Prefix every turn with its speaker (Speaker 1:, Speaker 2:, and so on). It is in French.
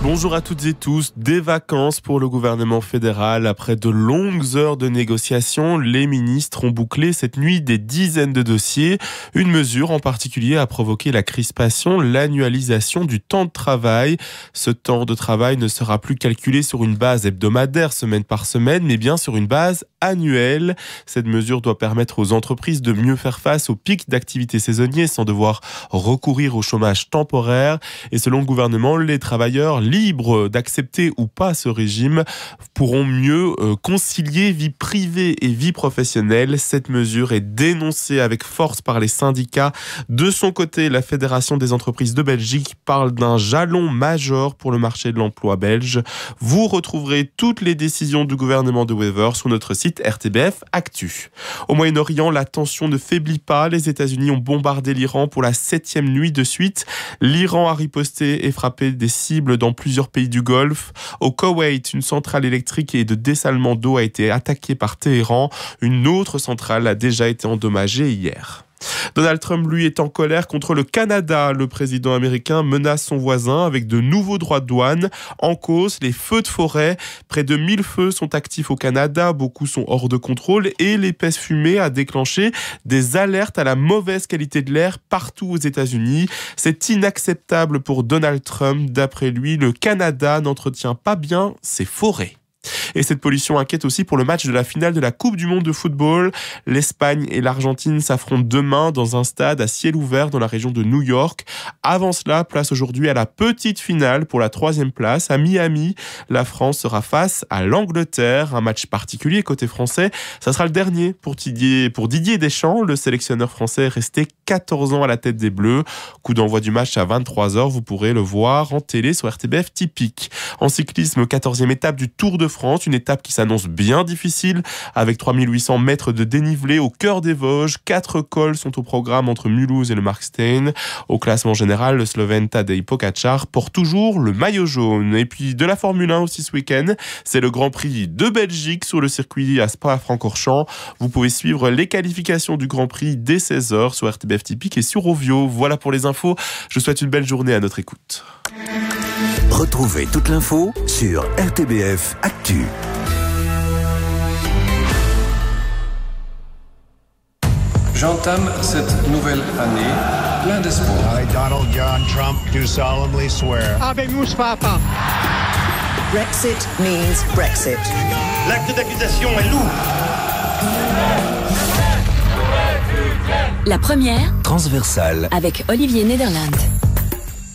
Speaker 1: Bonjour à toutes et tous. Des vacances pour le gouvernement fédéral. Après de longues heures de négociations, les ministres ont bouclé cette nuit des dizaines de dossiers. Une mesure en particulier a provoqué la crispation, l'annualisation du temps de travail. Ce temps de travail ne sera plus calculé sur une base hebdomadaire, semaine par semaine, mais bien sur une base annuelle. Cette mesure doit permettre aux entreprises de mieux faire face aux pics d'activité saisonniers sans devoir recourir au chômage temporaire. Et selon le gouvernement, les travailleurs libres d'accepter ou pas ce régime pourront mieux concilier vie privée et vie professionnelle. Cette mesure est dénoncée avec force par les syndicats. De son côté, la Fédération des entreprises de Belgique parle d'un jalon majeur pour le marché de l'emploi belge. Vous retrouverez toutes les décisions du gouvernement de Wever sur notre site RTBF Actu. Au Moyen-Orient, la tension ne faiblit pas. Les États-Unis ont bombardé l'Iran pour la 7e nuit de suite. L'Iran a riposté et frappé des cibles dans plusieurs pays du Golfe. Au Koweït, une centrale électrique et de dessalement d'eau a été attaquée par Téhéran. Une autre centrale a déjà été endommagée hier. Donald Trump, lui, est en colère contre le Canada. Le président américain menace son voisin avec de nouveaux droits de douane. En cause, les feux de forêt. Près de 1000 feux sont actifs au Canada. Beaucoup sont hors de contrôle et l'épaisse fumée a déclenché des alertes à la mauvaise qualité de l'air partout aux États-Unis. C'est inacceptable pour Donald Trump. D'après lui, le Canada n'entretient pas bien ses forêts. Et cette pollution inquiète aussi pour le match de la finale de la Coupe du Monde de football. L'Espagne et l'Argentine s'affrontent demain dans un stade à ciel ouvert dans la région de New York. Avant cela, place aujourd'hui à la petite finale pour la 3e place à Miami. La France sera face à l'Angleterre. Un match particulier côté français. Ça sera le dernier pour Didier Deschamps. Le sélectionneur français est resté 14 ans à la tête des Bleus. Coup d'envoi du match à 23h. Vous pourrez le voir en télé sur RTBF Typique. En cyclisme, 14e étape du Tour de France. Une étape qui s'annonce bien difficile avec 3800 mètres de dénivelé au cœur des Vosges. 4 cols sont au programme entre Mulhouse et le Markstein. Au classement général, le Slovène Tadej Pogačar porte toujours le maillot jaune. Et puis de la Formule 1 aussi ce week-end, c'est le Grand Prix de Belgique sur le circuit à Spa-Francorchamps. Vous pouvez suivre les qualifications du Grand Prix dès 16h sur RTBF Typique et sur Ovio. Voilà pour les infos. Je vous souhaite une belle journée à notre écoute.
Speaker 2: Retrouvez toute l'info sur RTBF Actu.
Speaker 3: J'entame cette nouvelle année plein d'espoir.
Speaker 4: I, Donald John Trump, do solemnly swear.
Speaker 5: Habemus Papa.
Speaker 6: Brexit means Brexit.
Speaker 7: L'acte d'accusation est lourd.
Speaker 8: La première,
Speaker 2: Transversale,
Speaker 8: avec Olivier Nederland.